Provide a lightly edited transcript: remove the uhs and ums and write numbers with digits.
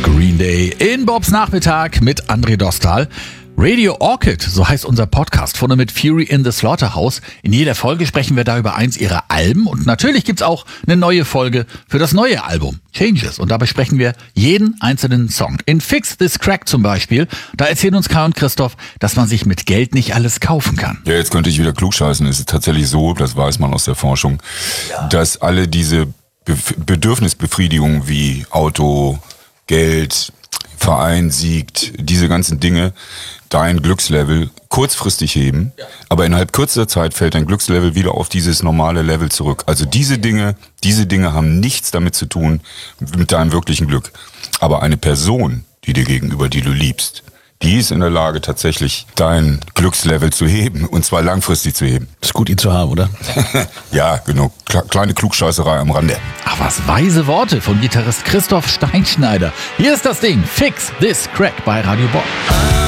Green Day in Bobs Nachmittag mit André Dostal. Radio Orchid, so heißt unser Podcast, vorne mit Fury in the Slaughterhouse. In jeder Folge sprechen wir da über eins ihrer Alben und natürlich gibt's auch eine neue Folge für das neue Album, Changes. Und dabei sprechen wir jeden einzelnen Song. In Fix This Crack zum Beispiel, da erzählen uns Kai und Christoph, dass man sich mit Geld nicht alles kaufen kann. Ja, jetzt könnte ich wieder klugscheißen. Es ist tatsächlich so, das weiß man aus der Forschung, dass alle diese Bedürfnisbefriedigungen wie Auto, Geld, Verein siegt, diese ganzen Dinge, dein Glückslevel kurzfristig heben, aber innerhalb kürzester Zeit fällt dein Glückslevel wieder auf dieses normale Level zurück. Also diese Dinge haben nichts damit zu tun mit deinem wirklichen Glück. Aber eine Person, die dir gegenüber, die du liebst, die ist in der Lage, tatsächlich dein Glückslevel zu heben, und zwar langfristig zu heben. Ist gut, ihn zu haben, oder? Ja, genau. Kleine Klugscheißerei am Rande. Ach was, weise Worte von Gitarrist Christoph Steinschneider. Hier ist das Ding, Fix This Crack bei Radio Bob.